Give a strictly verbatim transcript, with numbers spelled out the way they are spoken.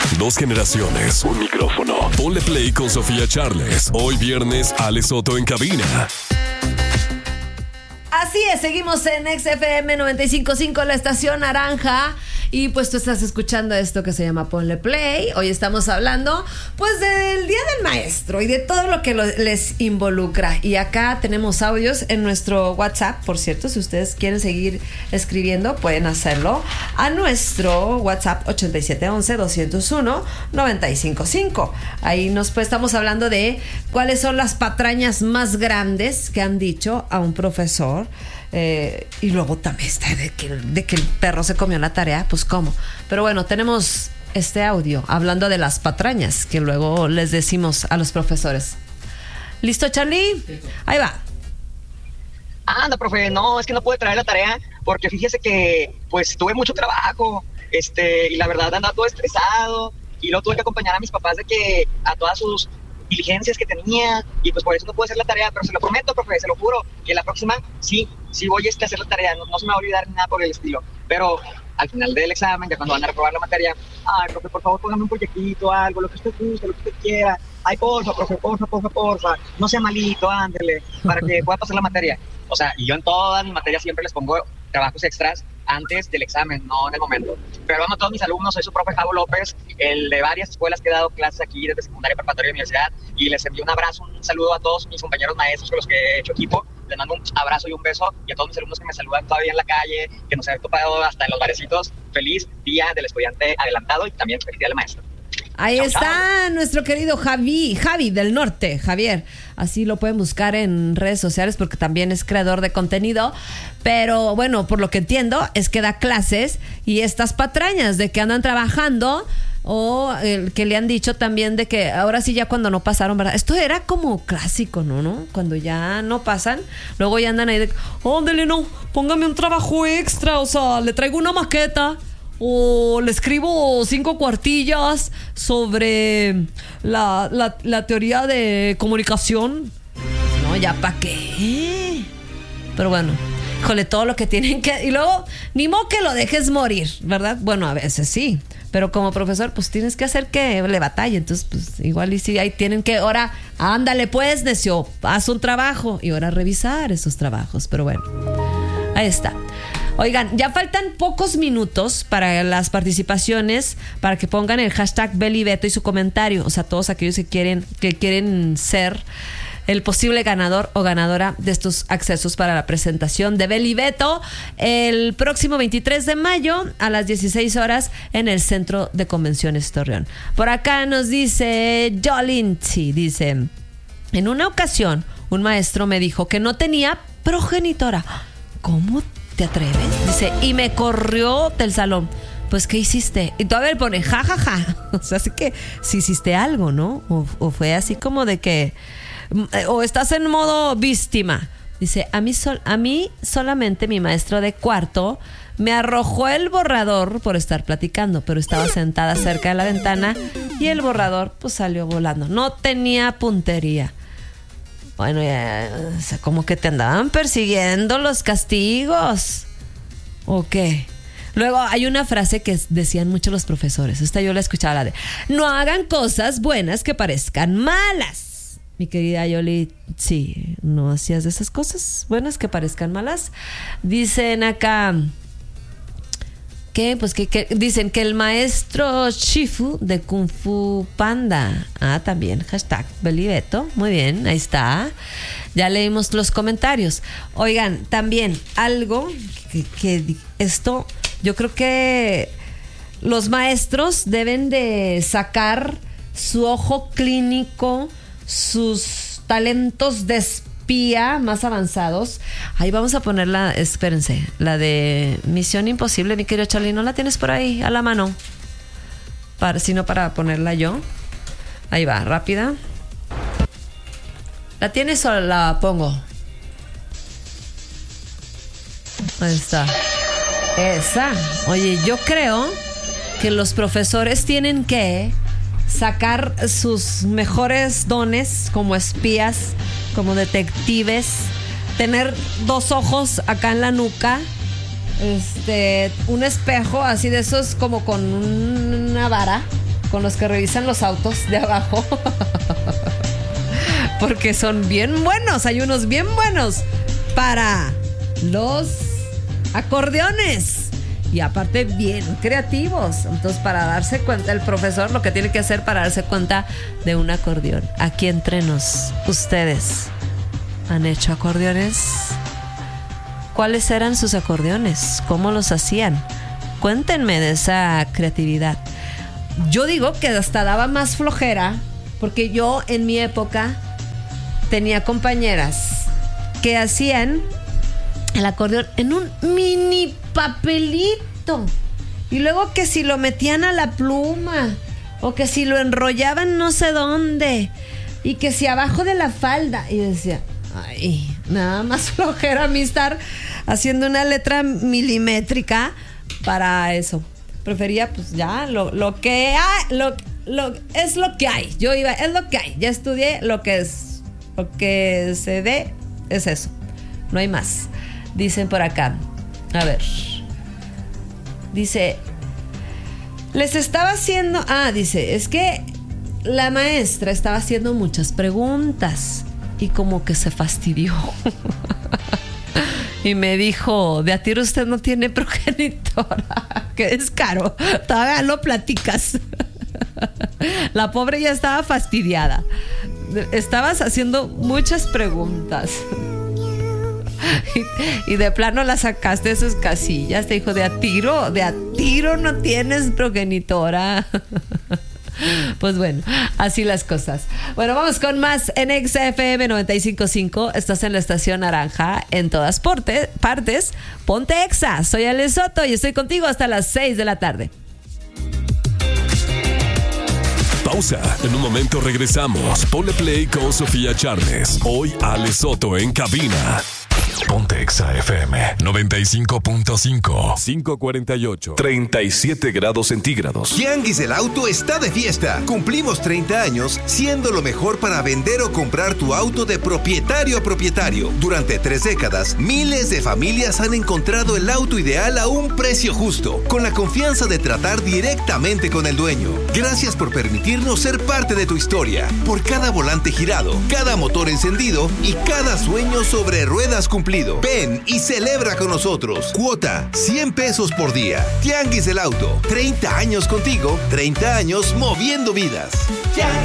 Dos generaciones, un micrófono. Ponle play con Sofía Charles. Hoy viernes, Ale Soto en cabina. Así es, seguimos en X F M noventa y cinco punto cinco, la estación naranja. Y pues tú estás escuchando esto que se llama Ponle Play. Hoy estamos hablando pues del Día del Maestro y de todo lo que lo, les involucra. Y acá tenemos audios en nuestro WhatsApp. Por cierto, si ustedes quieren seguir escribiendo, pueden hacerlo a nuestro WhatsApp ochenta y siete once, doscientos uno, noventa y cinco cinco. Ahí nos pues estamos hablando de cuáles son las patrañas más grandes que han dicho a un profesor. Eh, y luego también está de que, de que el perro se comió la tarea, pues cómo. Pero bueno, tenemos este audio hablando de las patrañas que luego les decimos a los profesores. ¿Listo, Charlie? Ahí va. Anda, profe, no, es que no pude traer la tarea porque fíjese que pues tuve mucho trabajo, este, y la verdad andaba todo estresado y luego tuve que acompañar a mis papás de que a todas sus diligencias que tenía y pues por eso no pude hacer la tarea, pero se lo prometo, profe, se lo juro, que la próxima sí, sí voy este, a hacer la tarea, no, no se me va a olvidar ni nada por el estilo, pero al final del examen, ya cuando van a reprobar la materia, ay, profe, por favor, póngame un proyectito, algo, lo que usted guste, lo que usted quiera, ay, porfa, profe, porfa, porfa, porfa, no sea malito, ándele, para que pueda pasar la materia. O sea, y yo en todas mis materias siempre les pongo trabajos extras antes del examen, no en el momento. Pero vamos a todos mis alumnos, soy su profe Javo López, el de varias escuelas que he dado clases aquí desde secundaria, preparatoria y universidad, y les envío un abrazo, un saludo a todos mis compañeros maestros con los que he hecho equipo. Les mando un abrazo y un beso, y a todos mis alumnos que me saludan todavía en la calle, que nos han topado hasta en los barecitos. Feliz Día del Estudiante Adelantado y también feliz Día del Maestro. Ahí chau, está chau. Nuestro querido Javi, Javi del Norte, Javier. Así lo pueden buscar en redes sociales porque también es creador de contenido. Pero bueno, por lo que entiendo es que da clases y estas patrañas de que andan trabajando o el que le han dicho también de que ahora sí ya cuando no pasaron, ¿verdad? Esto era como clásico, ¿no? ¿no? Cuando ya no pasan, luego ya andan ahí de, óndele, no, póngame un trabajo extra, o sea, le traigo una maqueta. O le escribo cinco cuartillas sobre la, la, la teoría de comunicación. No, ya pa' qué. Pero bueno, híjole, todo lo que tienen que... Y luego, ni modo que lo dejes morir, ¿verdad? Bueno, a veces sí. Pero como profesor, pues tienes que hacer que le batalle. Entonces, pues igual y sí, ahí tienen que... Ahora, ándale pues, necio, haz un trabajo. Y ahora revisar esos trabajos. Pero bueno, ahí está. Oigan, ya faltan pocos minutos para las participaciones, para que pongan el hashtag Belibeto y su comentario. O sea, todos aquellos que quieren, que quieren ser el posible ganador o ganadora de estos accesos para la presentación de Belibeto el próximo veintitrés de mayo a las dieciséis horas en el Centro de Convenciones Torreón. Por acá nos dice Jolinchi, dice, en una ocasión un maestro me dijo que no tenía progenitora. ¿Cómo te atreves? Dice, y me corrió del salón. Pues, ¿qué hiciste? Y tú, a ver, pone, ja, ja, ja. O sea, así que si hiciste algo, ¿no? O, o fue así como de que... O estás en modo víctima. Dice, a mí, sol, a mí solamente mi maestro de cuarto me arrojó el borrador por estar platicando, pero estaba sentada cerca de la ventana y el borrador, pues, salió volando. No tenía puntería. Bueno, ya, o sea, como que te andaban persiguiendo los castigos. ¿O qué? Luego hay una frase que decían mucho los profesores. Esta yo la escuchaba, la de no hagan cosas buenas que parezcan malas. Mi querida Yoli, sí, no hacías de esas cosas buenas que parezcan malas. Dicen acá... ¿Qué? Pues que, que dicen que el maestro Shifu de Kung Fu Panda. Ah, también, hashtag Belibeto. Muy bien, ahí está. Ya leímos los comentarios. Oigan, también algo que, que esto, yo creo que los maestros deben de sacar su ojo clínico, sus talentos de espía más avanzados. Ahí vamos a poner la, espérense, la de Misión Imposible, mi querido Charlie. ¿No la tienes por ahí a la mano? Para, sino para ponerla yo. Ahí va, rápida. ¿La tienes o la pongo? Ahí está. Esa. Oye, yo creo que los profesores tienen que sacar sus mejores dones como espías, como detectives, tener dos ojos acá en la nuca, este, un espejo así de esos como con una vara, con los que revisan los autos de abajo. Porque son bien buenos, hay unos bien buenos para los acordeones. Y aparte bien creativos. Entonces, para darse cuenta, el profesor lo que tiene que hacer para darse cuenta de un acordeón. Aquí entre nos, ¿ustedes han hecho acordeones? ¿Cuáles eran sus acordeones? ¿Cómo los hacían? Cuéntenme de esa creatividad. Yo digo que hasta daba más flojera, porque yo en mi época tenía compañeras que hacían el acordeón en un mini papelito. Y luego que si lo metían a la pluma, o que si lo enrollaban no sé dónde, y que si abajo de la falda. Y decía, ay, nada más flojera a mí estar haciendo una letra milimétrica para eso. Prefería pues ya lo, lo que hay, lo, lo, es lo que hay. Yo iba, es lo que hay. Ya estudié lo que es, lo que se dé es eso. No hay más. Dicen por acá, a ver, dice, les estaba haciendo, ah, dice, es que la maestra estaba haciendo muchas preguntas y como que se fastidió. Y me dijo, de a tiro usted no tiene progenitora. Que es caro, todavía lo platicas. La pobre ya estaba fastidiada. Estabas haciendo muchas preguntas. Y, y de plano la sacaste de sus casillas. Te dijo, de a tiro, de a tiro no tienes progenitora. Pues bueno, así las cosas. Bueno, vamos con más en X F M noventa y cinco punto cinco. Estás en la estación naranja en todas porte, partes. Ponte Exa. Soy Ale Soto y estoy contigo hasta las seis de la tarde. Pausa. En un momento regresamos. Ponle play con Sofía Charles. Hoy Ale Soto en cabina. Ponte Exa F M noventa y cinco punto cinco. quinientos cuarenta y ocho. treinta y siete grados centígrados. Tianguis del Auto está de fiesta. Cumplimos treinta años siendo lo mejor para vender o comprar tu auto de propietario a propietario. Durante tres décadas, miles de familias han encontrado el auto ideal a un precio justo, con la confianza de tratar directamente con el dueño. Gracias por permitirnos ser parte de tu historia. Por cada volante girado, cada motor encendido y cada sueño sobre ruedas cumplido. Ven y celebra con nosotros. Cuota cien pesos por día. Tianguis del Auto. treinta años contigo, treinta años moviendo vidas.